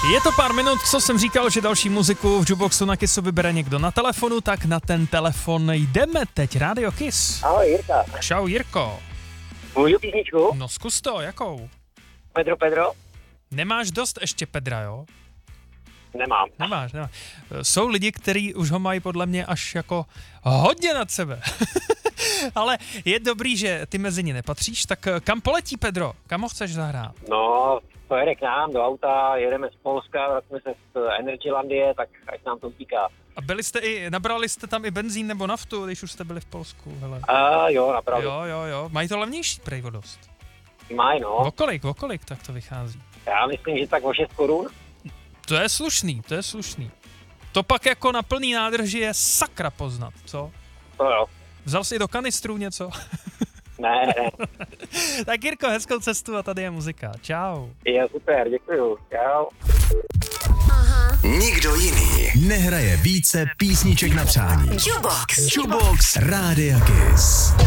Je to pár minut, co jsem říkal, že další muziku v Jukeboxu na Kissu vybere někdo na telefonu, tak na ten telefon jdeme teď. Rádio Kiss. Ahoj, Jirka. Čau, Jirko. Můžu písničku? No zkus to, jakou? Pedro? Nemáš dost ještě Pedra, jo? Nemám. Nemáš. Jsou lidi, kteří už ho mají podle mě až jako hodně nad sebe. Ale je dobrý, že ty mezi ně nepatříš, tak kam poletí Pedro? Kam ho chceš zahrát? No, to jede k nám do auta, jedeme z Polska, vracíme se z Energylandie, tak ať nám to utíká. A nabrali jste tam i benzín nebo naftu, když už jste byli v Polsku, hele. Jo, napravdu. Jo. Mají to levnější prej o dost. Mají, no. O kolik tak to vychází? Já myslím, že tak o 6 korun. To je slušný. To pak jako na plný nádrži je sakra poznat, co? To jo. Vzal jsi do kanistru něco? Ne. Tak Jirko, hezkou cestu a tady je muzika. Čau. Je super, děkuju. Čau. Nikdo jiný nehraje více písniček na přání. Jukebox Rádia Kiss.